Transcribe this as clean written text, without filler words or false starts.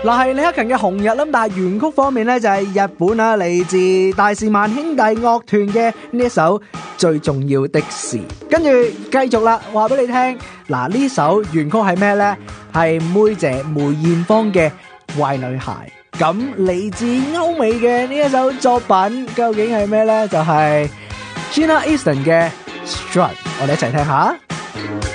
嗱，係李克勤嘅《紅日》啦，但係原曲方面咧就係日本啊，嚟自大士慢兄弟樂團嘅呢一首最重要的事。跟住繼續啦，話俾你聽，嗱呢首原曲係咩咧？係妹姐梅艷芳嘅《壞女孩》。咁嚟自歐美嘅呢一首作品究竟係咩咧？就係 Sheena Easton 嘅 Strut， 我哋一齊聽下。